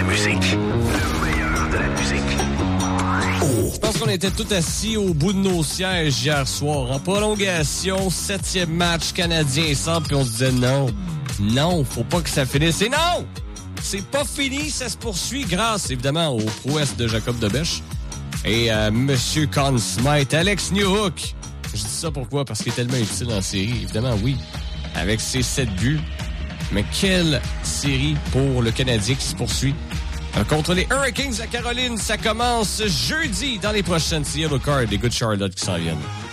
musique. Le meilleur de la musique. Je pense qu'on était tous assis au bout de nos sièges hier soir. En prolongation, 7e match canadien sans, puis on se disait non, faut pas que ça finisse. Et non! C'est pas fini, ça se poursuit grâce, évidemment, aux prouesses de Jacob Debesch et Monsieur Conn Smythe, Alex Newhook. Je dis ça pourquoi? Parce qu'il est tellement utile en série. Évidemment, oui, avec ses 7 buts. Mais quelle série pour le Canadien qui se poursuit contre les Hurricanes à Caroline. Ça commence jeudi dans les prochaines Seattle Cards des Good Charlotte qui s'en viennent.